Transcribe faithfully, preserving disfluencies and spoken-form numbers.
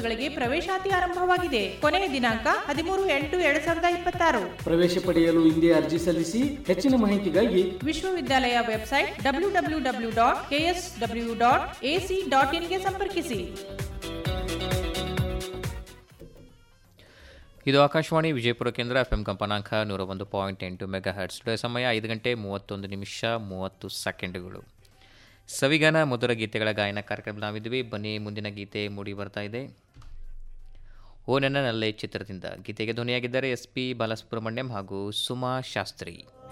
ಕೋರ್ಸ್ಗಳಿಗೆ ಪ್ರವೇಶಾತಿ ಆರಂಭವಾಗಿದೆ. ಕೊನೆಯ ದಿನಾಂಕ ಹದಿಮೂರು ಎಂಟು ಎರಡ್ ಸಾವಿರದ ಇಪ್ಪತ್ತಾರು. ಪ್ರವೇಶ ಪಡೆಯಲು ಹಿಂದೆ ಅರ್ಜಿ ಸಲ್ಲಿಸಿ. ಹೆಚ್ಚಿನ ಮಾಹಿತಿಗಾಗಿ ವಿಶ್ವವಿದ್ಯಾಲಯ website W W W dot K S W dot A C dot in ಗೆ ಸಂಪರ್ಕಿಸಿ. ಇದು ಆಕಾಶವಾಣಿ ವಿಜಯಪುರ ಕೇಂದ್ರ ಎಫ್ ಎಂ ಕಂಪನಾಂಕ ನೂರ ಒಂದು ಪಾಯಿಂಟ್ ಎಂಟು ಮೆಗಾ ಹರ್ಟ್ಸ್. ಸಮಯ ಐದು ಗಂಟೆ ಮೂವತ್ತೊಂದು ನಿಮಿಷ ಮೂವತ್ತು ಸೆಕೆಂಡುಗಳು. ಸವಿಗಾನ ಮಧುರ ಗೀತೆಗಳ ಗಾಯನ ಕಾರ್ಯಕ್ರಮ ನಾವಿದ್ವಿ. ಬನ್ನಿ, ಮುಂದಿನ ಗೀತೆ ಮೂಡಿ ಬರ್ತಾ ಇದೆ. ಓ ನನ್ನ ನಲ್ಲೆ ಚಿತ್ರದಿಂದ. ಗೀತೆಗೆ ಧ್ವನಿಯಾಗಿದ್ದಾರೆ ಎಸ್ ಪಿ ಬಾಲಸುಬ್ರಹ್ಮಣ್ಯಂ ಹಾಗೂ ಸುಮಾ ಶಾಸ್ತ್ರಿ.